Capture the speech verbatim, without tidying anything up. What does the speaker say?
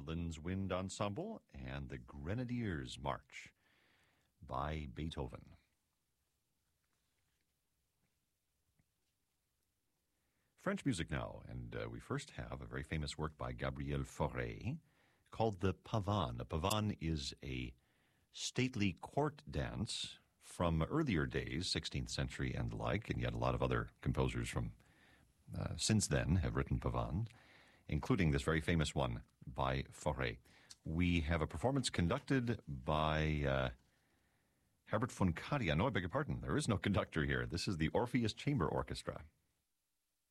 the Linz Wind Ensemble and the Grenadiers March by Beethoven. French music now, and uh, we first have a very famous work by Gabriel Fauré called the Pavane. A Pavane is a stately court dance from earlier days, sixteenth century and the like, and yet a lot of other composers from uh, since then have written pavanes, including this very famous one by Fauré. We have a performance conducted by uh, Herbert von Karajan. No, I beg your pardon. There is no conductor here. This is the Orpheus Chamber Orchestra.